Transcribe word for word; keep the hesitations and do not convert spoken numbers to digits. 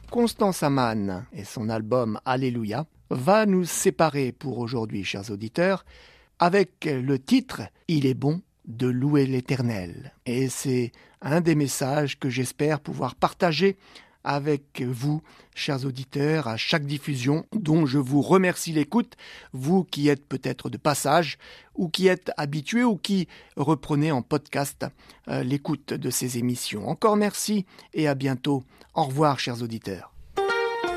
Constance Amann et son album Alléluia va nous séparer pour aujourd'hui, chers auditeurs, avec le titre « Il est bon de louer l'Éternel ». Et c'est un des messages que j'espère pouvoir partager avec vous, chers auditeurs, à chaque diffusion, dont je vous remercie l'écoute, vous qui êtes peut-être de passage, ou qui êtes habitués, ou qui reprenez en podcast euh, l'écoute de ces émissions. Encore merci et à bientôt. Au revoir, chers auditeurs.